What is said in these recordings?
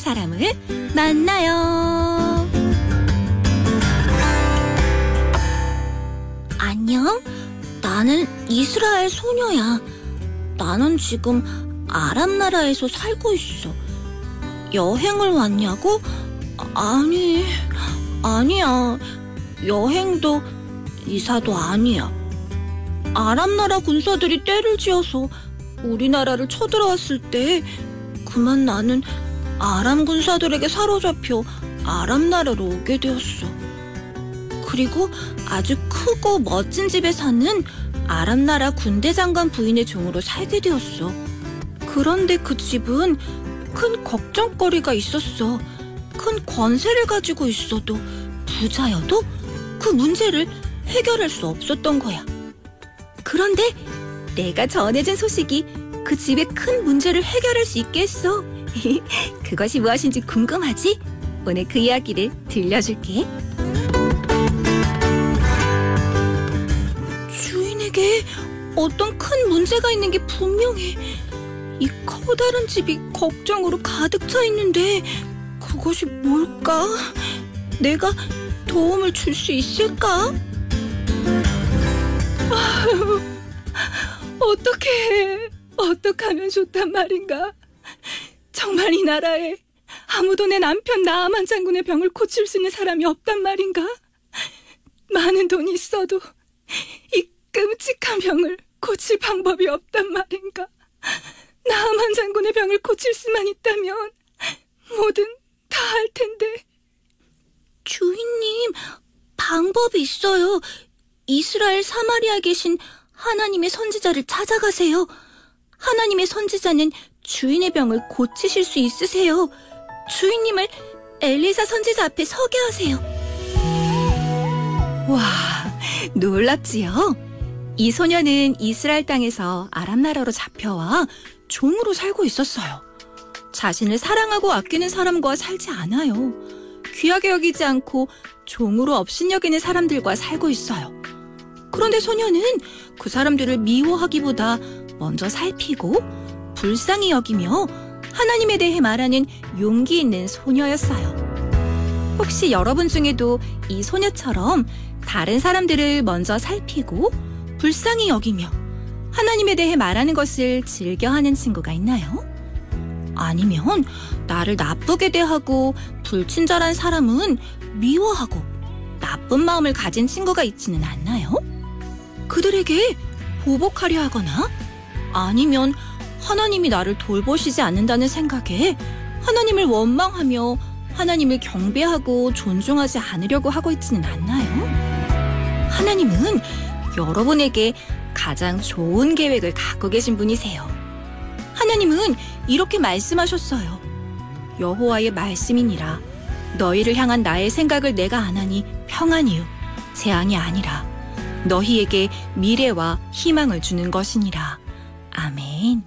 사람을 만나요. 안녕, 나는 이스라엘 소녀야. 나는 지금 아랍 나라에서 살고 있어. 여행을 왔냐고? 아니야. 여행도 이사도 아니야. 아랍 나라 군사들이 때를 지어서 우리나라를 쳐들어왔을 때 그만 나는 아람 군사들에게 사로잡혀 아랍 나라로 오게 되었어. 그리고 아주 크고 멋진 집에 사는 아랍 나라 군대 장관 부인의 종으로 살게 되었어. 그런데 그 집은 큰 걱정거리가 있었어. 큰 권세를 가지고 있어도 부자여도 그 문제를 해결할 수 없었던 거야. 그런데 내가 전해진 소식이 그 집의 큰 문제를 해결할 수 있게 했어. 그것이 무엇인지 궁금하지? 오늘 그 이야기를 들려줄게. 주인에게 어떤 큰 문제가 있는 게 분명해. 이 커다란 집이 걱정으로 가득 차 있는데 그것이 뭘까? 내가 도움을 줄 수 있을까? 어떡하면 좋단 말인가? 정말 이 나라에 아무도 내 남편 나아만 장군의 병을 고칠 수 있는 사람이 없단 말인가? 많은 돈이 있어도 이 끔찍한 병을 고칠 방법이 없단 말인가? 나아만 장군의 병을 고칠 수만 있다면 뭐든 다 할 텐데. 주인님, 방법이 있어요. 이스라엘 사마리아에 계신 하나님의 선지자를 찾아가세요. 하나님의 선지자는 주인의 병을 고치실 수 있으세요. 주인님을 엘리사 선지자 앞에 서게 하세요. 와, 놀랍지요? 이 소녀는 이스라엘 땅에서 아랍 나라로 잡혀와 종으로 살고 있었어요. 자신을 사랑하고 아끼는 사람과 살지 않아요. 귀하게 여기지 않고 종으로 업신여기는 사람들과 살고 있어요. 그런데 소녀는 그 사람들을 미워하기보다 먼저 살피고 불쌍히 여기며 하나님에 대해 말하는 용기 있는 소녀였어요. 혹시 여러분 중에도 이 소녀처럼 다른 사람들을 먼저 살피고 불쌍히 여기며 하나님에 대해 말하는 것을 즐겨하는 친구가 있나요? 아니면 나를 나쁘게 대하고 불친절한 사람은 미워하고 나쁜 마음을 가진 친구가 있지는 않나요? 그들에게 보복하려 하거나 아니면 하나님이 나를 돌보시지 않는다는 생각에 하나님을 원망하며 하나님을 경배하고 존중하지 않으려고 하고 있지는 않나요? 하나님은 여러분에게 가장 좋은 계획을 갖고 계신 분이세요. 하나님은 이렇게 말씀하셨어요. 여호와의 말씀이니라. 너희를 향한 나의 생각을 내가 아나니 평안이요 재앙이 아니라 너희에게 미래와 희망을 주는 것이니라. 아멘.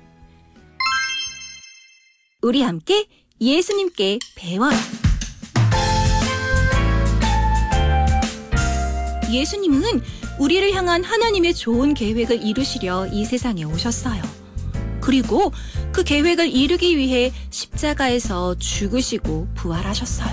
우리 함께 예수님께 배워요. 예수님은 우리를 향한 하나님의 좋은 계획을 이루시려 이 세상에 오셨어요. 그리고 그 계획을 이루기 위해 십자가에서 죽으시고 부활하셨어요.